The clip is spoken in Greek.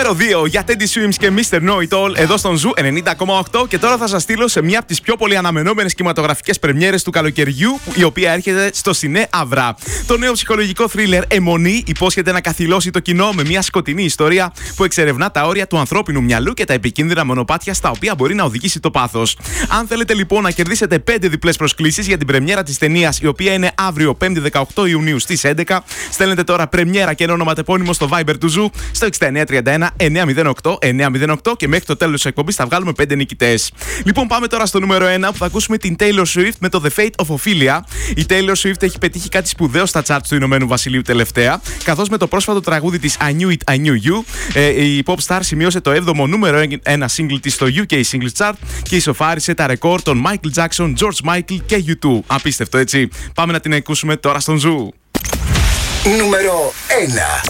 Νούμερο 2 για Teddy Swims και Mr. Know It All εδώ στον Ζου 90,8. Και τώρα θα σας στείλω σε μια από τις πιο πολύ αναμενόμενες κινηματογραφικές πρεμιέρες του καλοκαιριού, η οποία έρχεται στο Σινέ Αυρά. Το νέο ψυχολογικό θρίλερ Αιμονή υπόσχεται να καθυλώσει το κοινό με μια σκοτεινή ιστορία που εξερευνά τα όρια του ανθρώπινου μυαλού και τα επικίνδυνα μονοπάτια στα οποία μπορεί να οδηγήσει το πάθος. Αν θέλετε λοιπόν να κερδίσετε 5 διπλές προσκλήσεις για την πρεμιέρα της ταινίας, η οποία είναι αύριο 5η 18 Ιουνίου στις 11, στέλνετε τώρα πρεμιέρα και ένα ονοματεπώνυμο στο Viber του Ζου στο 6931 908 908 και μέχρι το τέλος της εκπομπής θα βγάλουμε 5 νικητές. Λοιπόν, πάμε τώρα στο νούμερο 1 που θα ακούσουμε την Taylor Swift με το The Fate of Ophelia. Η Taylor Swift έχει πετύχει κάτι σπουδαίο στα charts του Ηνωμένου Βασιλείου τελευταία, καθώς με το πρόσφατο τραγούδι της I Knew It, I Knew You, η pop star σημείωσε το 7ο νούμερο 1 single της στο UK Singles Chart και ισοφάρισε τα ρεκόρ των Michael Jackson, George Michael και U2. Απίστευτο, έτσι. Πάμε να την ακούσουμε τώρα στον Ζου. Νούμερο 1.